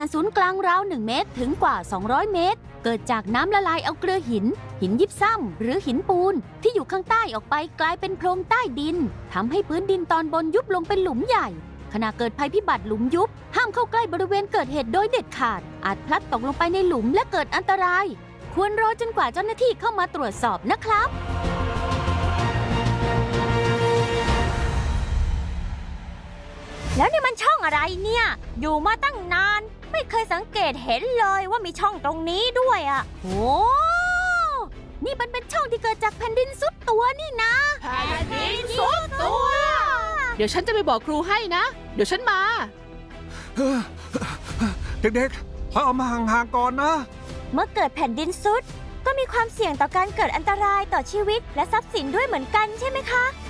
ศูนย์กลางราว1 เมตรถึงกว่า200 เมตรเกิดจากน้ำละลายเอาเกลือหินยิบซ้ำหรือหินปูนที่อยู่ข้างใต้ออกไปกลายเป็นโพรงใต้ดินทำให้พื้นดินตอนบนยุบลงเป็นหลุมใหญ่ขณะเกิดภัยพิบัติหลุมยุบห้ามเข้าใกล้บริเวณเกิดเหตุโดยเด็ดขาดอาจพลัดตกลงไปในหลุมและเกิดอันตรายควรรอจนกว่าเจ้าหน้าที่เข้ามาตรวจสอบนะครับแล้วนี่มันช่องอะไรเนี่ยอยู่มาตั้งนานไม่เคยสังเกตเห็นเลยว่ามีช่องตรงนี้ด้วยอ่ะโอ้นี่มันเป็นช่องที่เกิดจากแผ่นดินซุดตัวนี่นะแผ่นดินซุดตัวเดี๋ยวฉันจะไปบอกครูให้นะเดี๋ยวฉันมาเด็กๆถอยออกมาห่างๆก่อนนะเมื่อเกิดแผ่นดินซุดก็มีความเสี่ยงต่อการเกิดอันตรายต่อชีวิตและทรัพย์สินด้วยเหมือนกันใช่ไหมคะ